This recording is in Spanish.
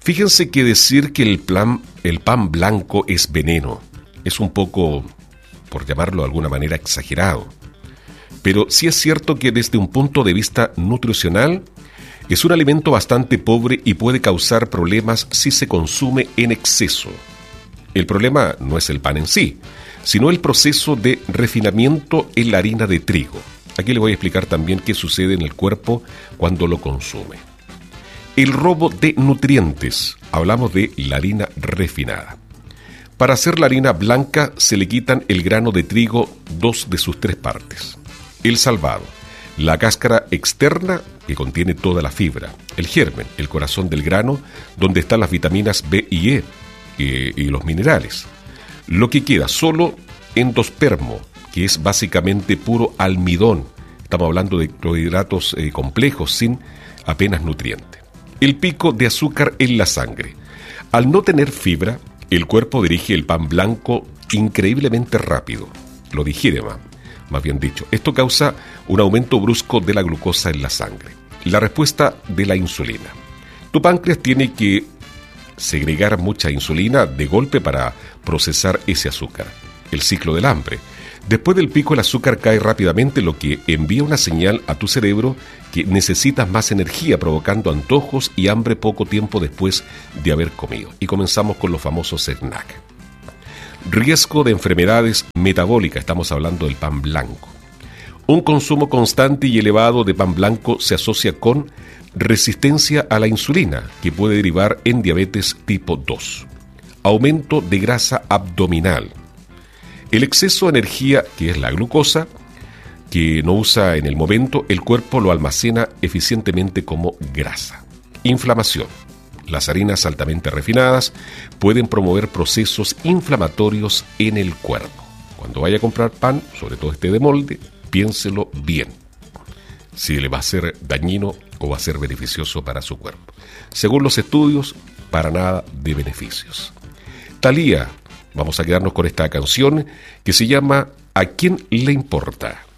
Fíjense que decir que el pan blanco es veneno es un poco, por llamarlo de alguna manera, exagerado. Pero sí es cierto que desde un punto de vista nutricional es un alimento bastante pobre y puede causar problemas si se consume en exceso. El problema no es el pan en sí, sino el proceso de refinamiento en la harina de trigo. Aquí le voy a explicar también qué sucede en el cuerpo cuando lo consume. El robo de nutrientes. Hablamos de la harina refinada. Para hacer la harina blanca se le quitan el grano de trigo 2 de sus 3 partes. El salvado, la cáscara externa que contiene toda la fibra, el germen, el corazón del grano, donde están las vitaminas B y E y los minerales. Lo que queda solo endospermo, que es básicamente puro almidón. Estamos hablando de carbohidratos complejos sin apenas nutriente. El pico de azúcar en la sangre. Al no tener fibra, el cuerpo dirige el pan blanco increíblemente rápido. Lo digiere más bien dicho. Esto causa un aumento brusco de la glucosa en la sangre. La respuesta de la insulina. Tu páncreas tiene que segregar mucha insulina de golpe para procesar ese azúcar. El ciclo del hambre. Después del pico el azúcar cae rápidamente, lo que envía una señal a tu cerebro que necesitas más energía, provocando antojos y hambre poco tiempo después de haber comido. Y comenzamos con los famosos snacks. Riesgo de enfermedades metabólicas, estamos hablando del pan blanco. Un consumo constante y elevado de pan blanco se asocia con resistencia a la insulina, que puede derivar en diabetes tipo 2. Aumento de grasa abdominal. El exceso de energía, que es la glucosa, que no usa en el momento, el cuerpo lo almacena eficientemente como grasa. Inflamación. Las harinas altamente refinadas pueden promover procesos inflamatorios en el cuerpo. Cuando vaya a comprar pan, sobre todo este de molde, piénselo bien, si le va a ser dañino o va a ser beneficioso para su cuerpo. Según los estudios, para nada de beneficios. Thalía, vamos a quedarnos con esta canción que se llama ¿A quién le importa?